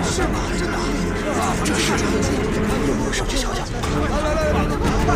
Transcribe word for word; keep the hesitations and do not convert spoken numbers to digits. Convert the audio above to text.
是吗？真的？这是，要不要上去瞧瞧？来来来来！